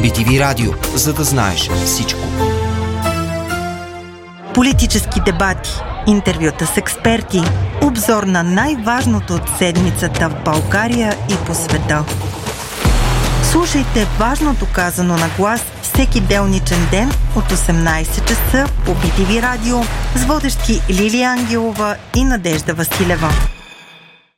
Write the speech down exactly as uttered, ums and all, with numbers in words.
Би Ти Ви Радио, за да знаеш всичко. Политически дебати, интервюта с експерти, обзор на най-важното от седмицата в България и по света. Слушайте важното казано на глас всеки делничен ден от осемнайсет часа по Би Ти Ви Радио с водещи Лилия Ангелова и Надежда Василева.